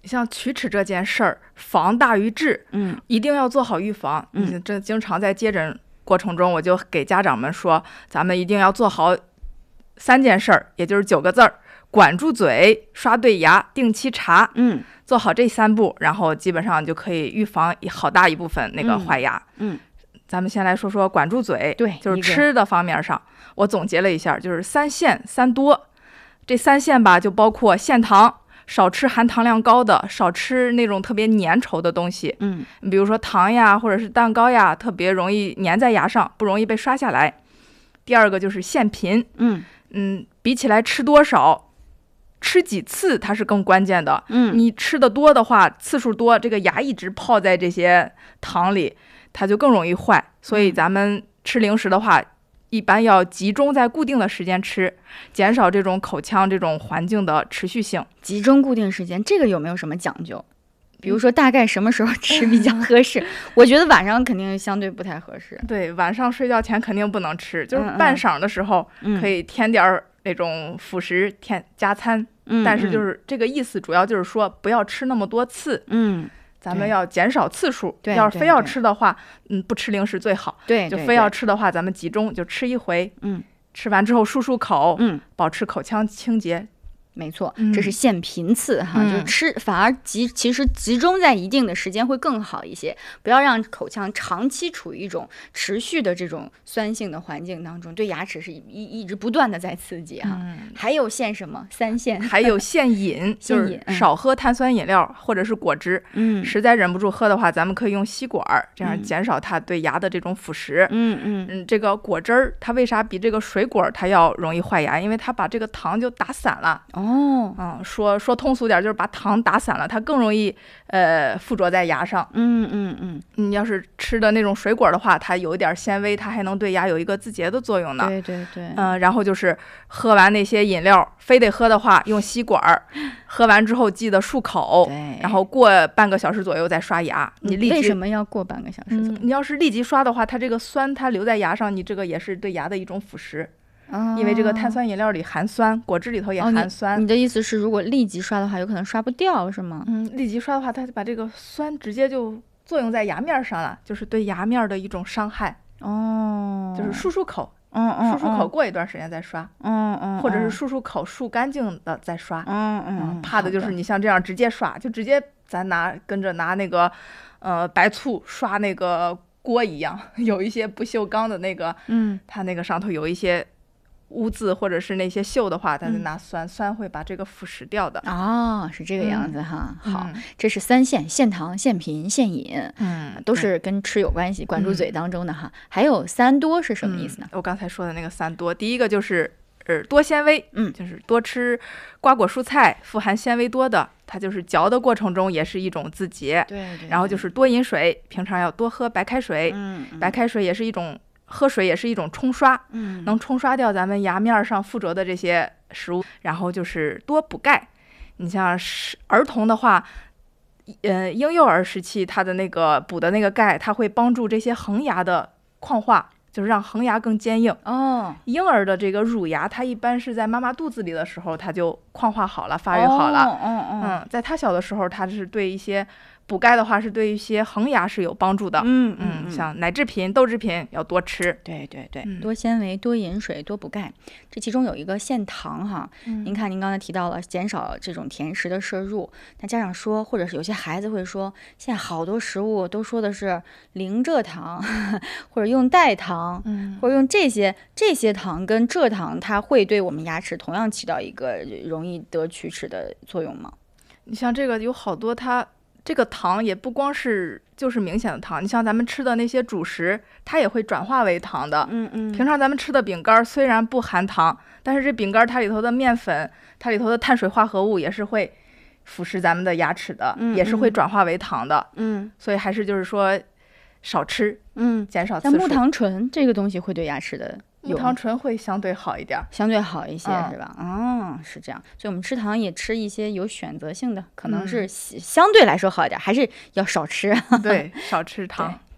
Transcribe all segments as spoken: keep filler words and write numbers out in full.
像龋齿这件事儿，防大于治， 嗯， 一定要做好预防。 嗯， 这经常在接诊过程中，我就给家长们说，咱们一定要做好三件事儿，也就是九个字儿：管住嘴、刷对牙、定期查。 嗯， 做好这三步，然后基本上就可以预防好大一部分那个坏牙。 嗯，嗯咱们先来说说管住嘴， 对， 就是吃的方面上，我总结了一下，就是三限三多。这三限吧，就包括限糖。少吃含糖量高的，少吃那种特别粘稠的东西。 嗯， 比如说糖呀，或者是蛋糕呀，特别容易粘在牙上，不容易被刷下来。第二个就是限频。 嗯嗯，比起来吃多少，吃几次它是更关键的。 嗯， 你吃的多的话，次数多，这个牙一直泡在这些糖里，它就更容易坏。所以咱们吃零食的话，一般要集中在固定的时间吃，减少这种口腔这种环境的持续性。 集中固定时间，这个有没有什么讲究？比如说大概什么时候吃比较合适？我觉得晚上肯定相对不太合适。 对，晚上睡觉前肯定不能吃，就是半晌的时候可以添点儿那种辅食添加餐， 嗯， 但是就是这个意思，主要就是说不要吃那么多次。 嗯。 咱们要减少次数， 对， 要是非要吃的话，嗯，不吃零食最好。 对， 就非要吃的话，咱们集中就吃一回， 嗯， 吃完之后漱漱口， 嗯， 保持口腔清洁。 没错，这是限频次哈， 嗯、 就是吃反而集其实集中在一定的时间会更好一些，不要让口腔长期处于一种持续的这种酸性的环境当中，对牙齿是一一直不断的在刺激哈。 嗯、 还有限什么？三限， 还有限饮，就是少喝碳酸饮料或者是果汁。 嗯， 实在忍不住喝的话，咱们可以用吸管，这样减少它对牙的这种腐蚀。 嗯嗯嗯，这个果汁儿它为啥比这个水果它要容易坏牙？因为它把这个糖就打散了。 哦， 嗯，说说通俗点，就是把糖打散了，它更容易呃附着在牙上。 嗯嗯嗯， 你要是吃的那种水果的话，它有一点纤维，它还能对牙有一个自洁的作用呢。 对对对。 嗯、呃，然后就是喝完那些饮料，非得喝的话，用吸管，喝完之后记得漱口， 对， 然后过半个小时左右再刷牙。你立即为什么要过半个小时左右？ 嗯，你要是立即刷的话，它这个酸它留在牙上，你这个也是对牙的一种腐蚀。 哦、 因为这个碳酸饮料里含酸，果汁里头也含酸。 哦、你, 你的意思是，如果立即刷的话，有可能刷不掉，是吗？ 嗯，立即刷的话，它把这个酸直接就作用在牙面上了，就是对牙面的一种伤害。 哦， 就是漱漱口， 嗯嗯， 漱漱口，过一段时间再刷， 嗯嗯， 或者是漱漱口，漱干净的再刷。 嗯嗯， 怕的就是你像这样直接刷，就直接咱拿跟着拿那个呃白醋刷那个锅一样，有一些不锈钢的那个， 嗯， 它那个上头有一些污渍或者是那些锈的话，它就拿酸、嗯、酸会把这个腐蚀掉的。 哦，是这个样子哈。 嗯、 好，这是三限：限糖、限频、限饮， 嗯， 都是跟吃有关系，管住嘴当中的哈。还有三多是什么意思呢？ 嗯、我刚才说的那个三多，第一个就是呃多纤维， 嗯， 就是多吃瓜果蔬菜，富含纤维多的，它就是嚼的过程中也是一种自洁。 对 对, 对。 然后就是多饮水，平常要多喝白开水， 嗯，嗯白开水也是一种。喝水也是一种冲刷， 嗯， 能冲刷掉咱们牙面上附着的这些食物。然后就是多补钙，你像儿童的话，呃，婴幼儿时期他的那个补的那个钙，它会帮助这些恒牙的矿化，就是让恒牙更坚硬。 哦， 婴儿的这个乳牙，它一般是在妈妈肚子里的时候，它就矿化好了，发育好了。 哦哦哦、 嗯，在他小的时候，它是对一些。补钙的话是对一些恒牙是有帮助的， 嗯嗯, 嗯，像奶制品、豆制品要多吃， 对对对， 嗯、 多纤维、多饮水、多补钙。这其中有一个限糖哈， 嗯、 您看您刚才提到了减少这种甜食的摄入，那家长说，或者是有些孩子会说，现在好多食物都说的是零蔗糖，或者用代糖， 嗯， 或者用这些这些糖跟蔗糖，它会对我们牙齿同样起到一个容易得龋齿的作用吗？ 你像这个有好多它。这个糖也不光是就是明显的糖，你像咱们吃的那些主食，它也会转化为糖的。 嗯嗯。 平常咱们吃的饼干虽然不含糖，但是这饼干它里头的面粉，它里头的碳水化合物也是会腐蚀咱们的牙齿的， 嗯嗯， 也是会转化为糖的。 嗯。 所以还是就是说少吃， 嗯， 减少次数。 像木糖醇这个东西会对牙齿的。 木糖醇会相对好一点， 相对好一些、 嗯、 是吧？哦，是这样，所以我们吃糖也吃一些有选择性的，可能是相对来说好一点，嗯、还是要少吃。 对，少吃糖。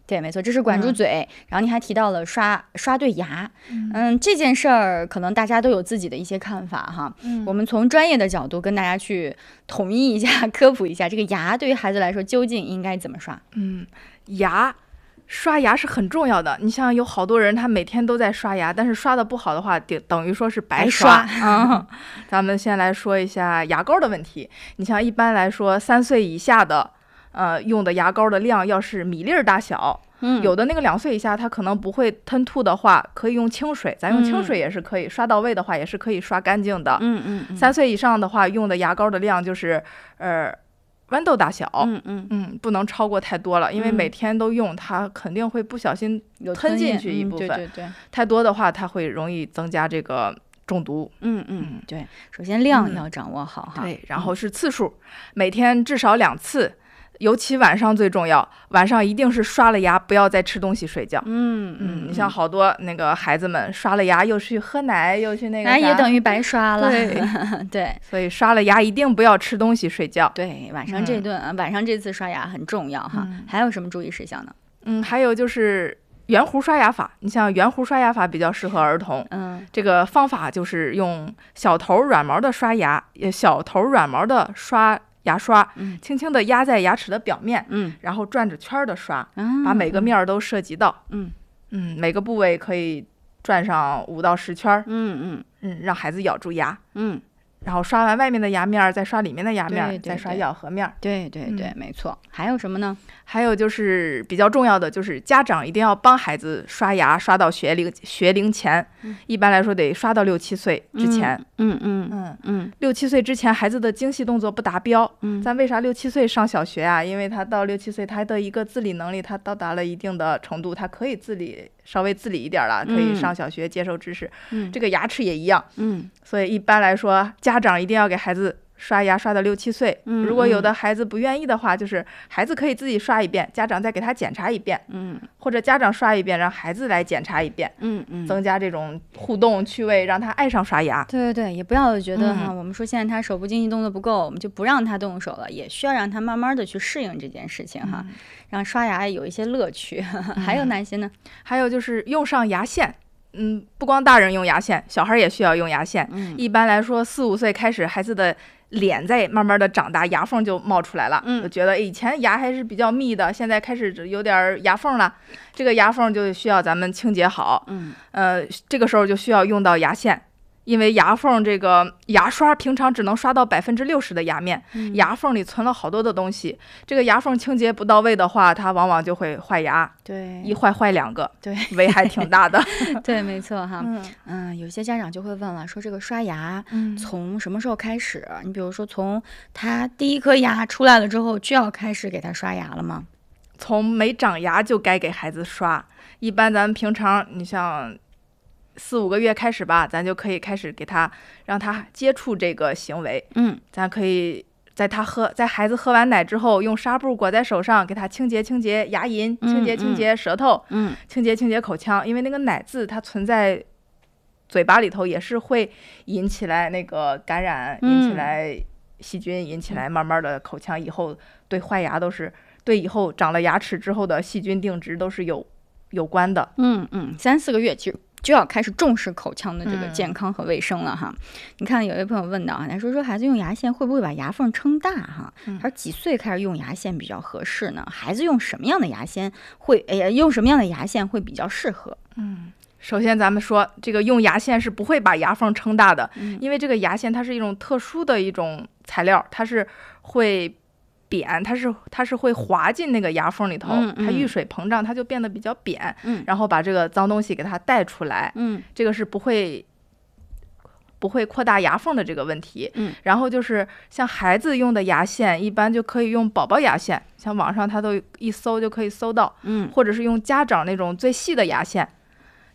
对，没错，这是管住嘴。嗯、然后你还提到了刷刷对牙，嗯，嗯这件事儿可能大家都有自己的一些看法哈。嗯，我们从专业的角度跟大家去统一一下、科普一下，这个牙对于孩子来说究竟应该怎么刷？ 嗯，牙刷牙是很重要的。你像有好多人他每天都在刷牙，但是刷的不好的话，等于说是白刷。 白刷嗯，咱们先来说一下牙膏的问题。你像一般来说，三岁以下的。呃，用的牙膏的量要是米粒儿大小， 嗯， 有的那个两岁以下他可能不会吞吐的话，可以用清水，咱用清水也是可以、嗯、刷到位的话也是可以刷干净的。 嗯嗯嗯。 三岁以上的话，用的牙膏的量就是呃豌豆大小， 嗯嗯嗯，不能超过太多了，因为每天都用，它肯定会不小心吞进去一部分， 嗯、对对对， 太多的话，它会容易增加这个。中毒， 嗯嗯，对，首先量要掌握好哈、 嗯，对，然后是次数，嗯、每天至少两次。尤其晚上最重要，晚上一定是刷了牙，不要再吃东西睡觉。 嗯嗯，你像好多那个孩子们刷了牙，又去喝奶，又去那个， 那也等于白刷了。 对对， 所以刷了牙一定不要吃东西睡觉。 对，晚上这顿、嗯、晚上这次刷牙很重要哈、嗯。还有什么注意事项呢？ 嗯，还有就是圆弧刷牙法。你像圆弧刷牙法比较适合儿童。 嗯， 这个方法就是用小头软毛的刷牙，也小头软毛的刷。牙刷， 嗯， 轻轻地压在牙齿的表面， 嗯， 然后转着圈的刷， 嗯， 把每个面儿都涉及到， 嗯嗯，每个部位可以转上五到十圈， 嗯嗯嗯，让孩子咬住牙， 嗯， 然后刷完外面的牙面，再刷里面的牙面， 对对对再刷咬合面。 对对对、嗯，没错。还有什么呢？ 还有就是比较重要的，就是家长一定要帮孩子刷牙，刷到学龄学龄前、 嗯， 一般来说得刷到六七岁之前。 嗯嗯嗯嗯， 六七岁之前孩子的精细动作不达标。 嗯， 咱为啥六七岁上小学啊？因为他到六七岁，他的一个自理能力，他到达了一定的程度，他可以自理，稍微自理一点了，可以上小学接受知识。 嗯， 这个牙齿也一样。 嗯， 所以一般来说，家长一定要给孩子刷牙刷到六七岁。 嗯， 如果有的孩子不愿意的话，就是孩子可以自己刷一遍，家长再给他检查一遍。 嗯， 或者家长刷一遍，让孩子来检查一遍。 嗯嗯， 增加这种互动趣味，让他爱上刷牙。 对对对，也不要觉得哈、 嗯， 我们说现在他手部经济动作不够，我们就不让他动手了，也需要让他慢慢的去适应这件事情哈， 嗯、 让刷牙有一些乐趣。 嗯、 还有哪些呢？ 还有就是用上牙线。嗯，不光大人用牙线，小孩也需要用牙线。 嗯， 一般来说，四五岁开始，孩子的脸在慢慢的长大，牙缝就冒出来了。 嗯， 就觉得以前牙还是比较密的，现在开始有点牙缝了，这个牙缝就需要咱们清洁好。 嗯， 呃，这个时候就需要用到牙线。因为牙缝这个牙刷平常只能刷到百分之六十的牙面、 嗯， 牙缝里存了好多的东西，这个牙缝清洁不到位的话，它往往就会坏牙。 对， 一坏坏两个， 对， 危害挺大的。 对，没错哈。 嗯, 嗯，有些家长就会问了，说这个刷牙从什么时候开始？ 嗯、 你比如说从他第一颗牙出来了之后，就要开始给他刷牙了吗？ 从没长牙就该给孩子刷。一般咱们平常，你像四五个月开始吧，咱就可以开始给他让他接触这个行为。 嗯， 咱可以在他喝在孩子喝完奶之后，用纱布裹在手上，给他清洁清洁牙龈，清洁清洁舌头， 嗯， 清洁清洁口腔，因为那个奶渍它存在嘴巴里头，也是会引起来那个感染， 嗯、 引起来细菌，引起来慢慢的口腔以后对坏牙都是对以后长了牙齿之后的细菌定植都是有有关的。 嗯嗯，三四个月其实就要开始重视口腔的这个健康和卫生了哈。嗯、你看有一位朋友问到啊，他说说孩子用牙线会不会把牙缝撑大哈？ 嗯、 而几岁开始用牙线比较合适呢？孩子用什么样的牙线会哎呀用什么样的牙线会比较适合？ 嗯，首先咱们说这个用牙线是不会把牙缝撑大的， 嗯、 因为这个牙线它是一种特殊的一种材料，它是会扁，它是它是会滑进那个牙缝里头， 嗯嗯、 它遇水膨胀，它就变得比较扁， 嗯、 然后把这个脏东西给它带出来， 嗯， 这个是不会不会扩大牙缝的这个问题。 嗯， 然后就是像孩子用的牙线，一般就可以用宝宝牙线，像网上它都一搜就可以搜到， 嗯， 或者是用家长那种最细的牙线。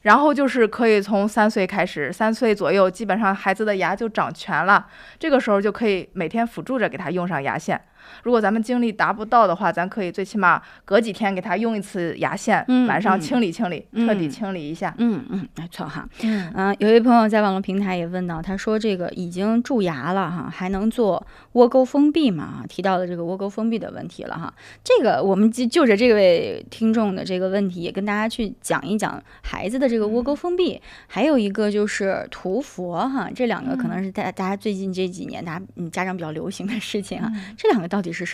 然后就是可以从三岁开始，三岁左右基本上孩子的牙就长全了，这个时候就可以每天辅助着给他用上牙线。如果咱们精力达不到的话，咱可以最起码隔几天给他用一次牙线， 嗯、 晚上清理清理， 嗯、 彻底清理一下。 嗯嗯，没错哈。 嗯、 呃，有一位朋友在网络平台也问到，他说这个已经蛀牙了哈，还能做窝沟封闭吗？提到了这个窝沟封闭的问题了哈。这个我们就就着这位听众的这个问题，也跟大家去讲一讲孩子的这个窝沟封闭，还有一个就是涂氟哈，这两个可能是大大家最近这几年大家嗯家长比较流行的事情哈。这两个到底是什么？